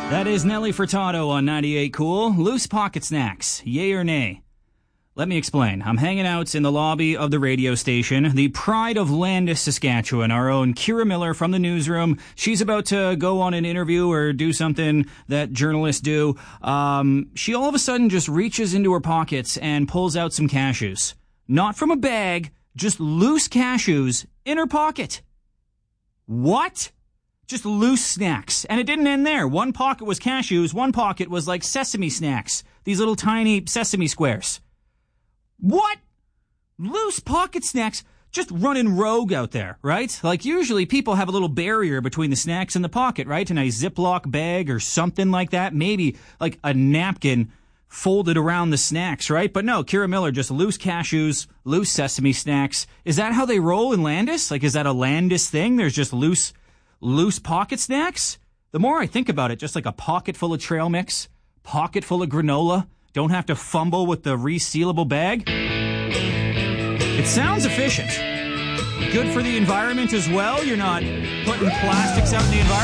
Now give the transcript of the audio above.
That is Nelly Furtado on 98 Cool. Loose pocket snacks, yay or nay? Let me explain. I'm hanging out in the lobby of the radio station, the pride of Landis, Saskatchewan, our own Kira Miller from the newsroom. She's about to go on an interview or do something that journalists do. She all of a sudden just reaches into her pockets and pulls out some cashews. Not from a bag, just loose cashews in her pocket. What? Just loose snacks. And it didn't end there. One pocket was cashews, one pocket was like sesame snacks. These little tiny sesame squares. What? Loose pocket snacks? Just running rogue out there, right? Like usually people have a little barrier between the snacks and the pocket, right? In a Ziploc bag or something like that. Maybe like a napkin folded around the snacks, right? But no, Kira Miller, just loose cashews, loose sesame snacks. Is that how they roll in Landis? Like, is that a Landis thing? There's just loose pocket snacks? The more I think about it, just like a pocket full of trail mix, pocket full of granola, don't have to fumble with the resealable bag. It sounds efficient. Good for the environment as well. You're not putting plastics out in the environment.